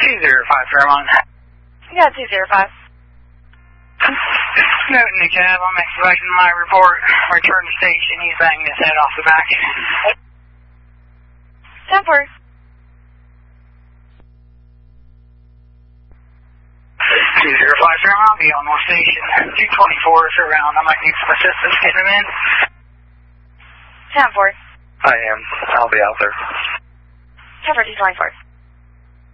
205 Fairmont. Yeah, 205. Note in the cab, I'm expecting my report. Return to station, he's banging his head off the back. 10-4. 205 Fairmont, I'll be on North Station. 224 is around. I might need some assistance getting him in. 10-4. I am. I'll be out there. 10-4, 224.